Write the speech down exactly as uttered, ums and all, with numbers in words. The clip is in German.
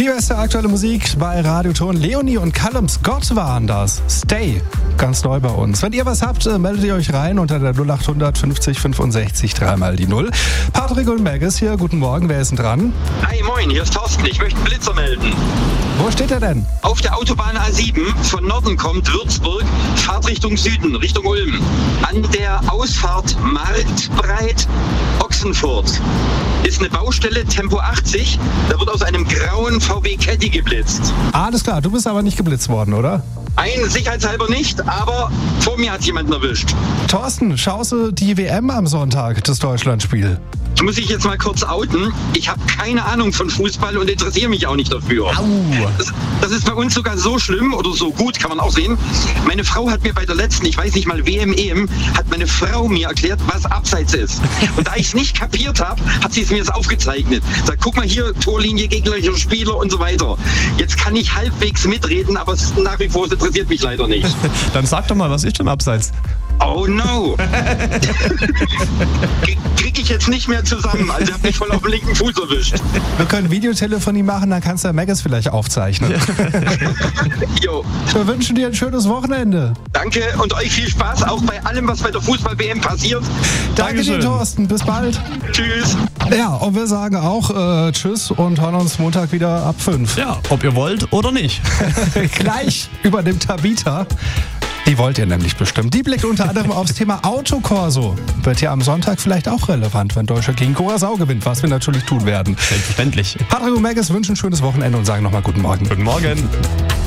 Die beste aktuelle Musik bei Radioton. Leonie und Callum Scott waren das. Stay. Ganz neu bei uns. Wenn ihr was habt, meldet ihr euch rein unter der null acht hundert fünfzig fünfundsechzig dreimal die Null. Patrick und Maggis hier. Guten Morgen. Wer ist denn dran? Hi, moin. Hier ist Thorsten. Ich möchte einen Blitzer melden. Wo steht er denn? Auf der Autobahn A sieben von Norden kommt Würzburg, Fahrt Richtung Süden, Richtung Ulm. An der Ausfahrt Marktbreit Ochsenfurt ist eine Baustelle, Tempo achtzig. Da wird aus einem grauen V W Caddy geblitzt. Alles klar, du bist aber nicht geblitzt worden, oder? Ein sicherheitshalber nicht, aber vor mir hat jemanden erwischt. Thorsten, schaust du die W M am Sonntag, das Deutschlandspiel? Ich muss ich jetzt mal kurz outen. Ich habe keine Ahnung von Fußball und interessiere mich auch nicht dafür. Au. Das, das ist bei uns sogar so schlimm oder so gut, kann man auch sehen. Meine Frau hat mir bei der letzten, ich weiß nicht mal, W M, E M, hat meine Frau mir erklärt, was Abseits ist. Und da ich es nicht kapiert habe, hat sie es mir jetzt aufgezeichnet. Sagt, guck mal hier, Torlinie, gegnerischer Spieler und so weiter. Jetzt kann ich halbwegs mitreden, aber es nach wie vor es interessiert mich leider nicht. Dann sag doch mal, was ist denn Abseits? Oh no! Krieg ich jetzt nicht mehr zusammen. Also, ich hab mich voll auf den linken Fuß erwischt. Wir können Videotelefonie machen, dann kannst du Maggis vielleicht aufzeichnen. Jo. Wir wünschen dir ein schönes Wochenende. Danke und euch viel Spaß auch bei allem, was bei der Fußball-W M passiert. Danke dir, Thorsten. Bis bald. Tschüss. Ja, und wir sagen auch äh, Tschüss und hören uns Montag wieder ab fünf. Ja, ob ihr wollt oder nicht. Gleich übernimmt Tabita. Die wollt ihr nämlich bestimmt. Die blickt unter anderem aufs Thema Autokorso. Wird ja am Sonntag vielleicht auch relevant, wenn Deutschland gegen Curaçao gewinnt, was wir natürlich tun werden. Selbstverständlich. Patrick und Maggis wünschen ein schönes Wochenende und sagen nochmal guten Morgen. Guten Morgen.